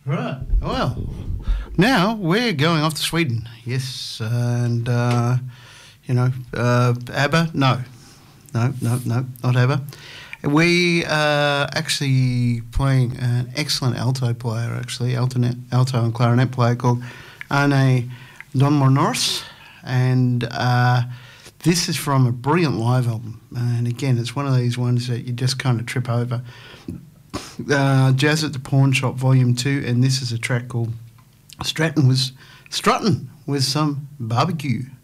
Right. Well, now we're going off to Sweden. Yes, and ABBA. No, not ABBA. We are actually playing an excellent alto player, alto and clarinet player called Arne Donmornors, and this is from a brilliant live album. And again, it's one of these ones that you just kind of trip over. Jazz at the Pawn Shop Volume 2, and this is a track called Struttin' with Some Barbecue.